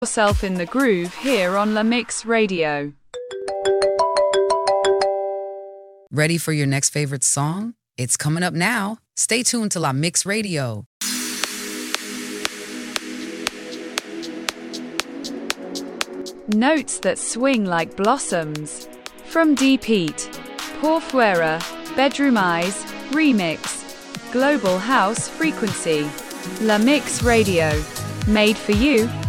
yourself in the groove here on La Mix Radio. Ready for your next favorite song? It's coming up now. Stay tuned to La Mix Radio. Notes that swing like blossoms. From Deep Heat, Por Fuera, Bedroom Eyes, Remix, Global House Frequency. La Mix Radio. Made for you